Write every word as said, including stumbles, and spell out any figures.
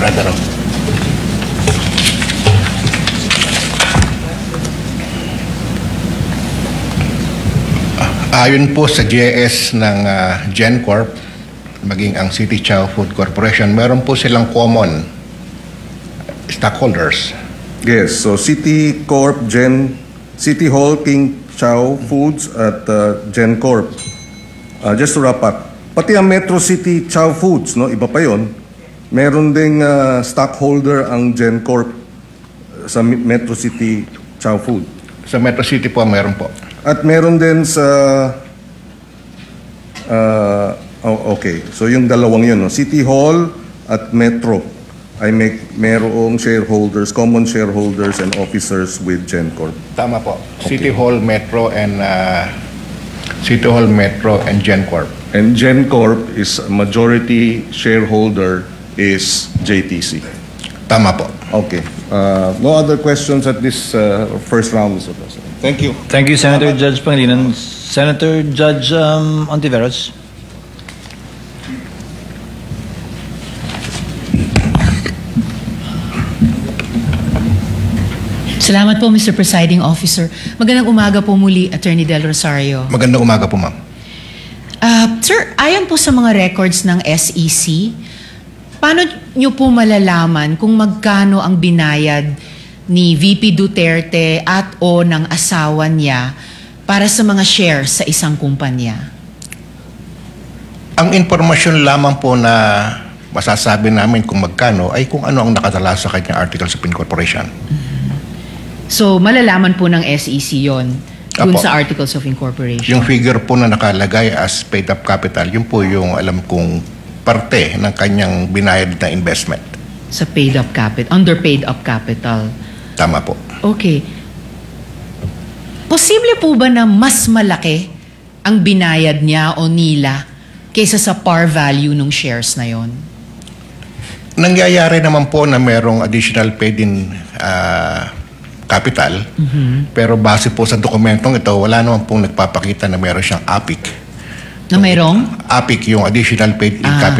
Brother. Ayon po sa G S ng uh, GenCorp, maging ang City Chow Food Corporation, meron po silang common stockholders. Yes, so City Corp, Gen, City Hall, King Chow Foods at uh, GenCorp. Uh, just to wrap up, pati ang Metro City Chow Foods, no, iba pa yon. Meron ding uh, stockholder ang GenCorp sa Metro City Chow Food. Sa Metro City po, meron po. At meron din sa uh, oh, okay. So yung dalawang yun, no? City Hall at Metro ay may merong shareholders, common shareholders and officers with GenCorp. Tama po. Okay. City Hall, Metro, and uh, City Hall, Metro, and GenCorp. And GenCorp is majority shareholder is J T C. Tama po. Okay. Uh, no other questions at this uh, first round, Mister President. Thank you. Thank you, Senator Judge Pangilinan. Senator Judge um, Ontiveros. Salamat po, Mister Presiding Officer. Magandang umaga po muli, Attorney Del Rosario. Magandang umaga po, ma'am. Uh, sir, ayon po sa mga records ng S E C, paano nyo po malalaman kung magkano ang binayad ni V P Duterte at o ng asawa niya para sa mga shares sa isang kumpanya? Ang impormasyon lamang po na masasabi namin kung magkano ay kung ano ang nakatala sa kanyang Articles of Incorporation. Mm-hmm. So, malalaman po ng S E C yon dun Apo. sa Articles of Incorporation? Yung figure po na nakalagay as paid up capital, yun po yung alam kong parte ng kanyang binayad na investment. Sa paid up capital, under paid up capital. Tama po. Okay. Posible po ba na mas malaki ang binayad niya o nila kaysa sa par value ng shares na yon? Nangyayari naman po na merong additional paid in uh, capital, Mm-hmm. pero base po sa dokumentong ito, wala naman pong nagpapakita na meron siyang A P I C. Na mayroong? A P I C yung additional paid in Ah. capital.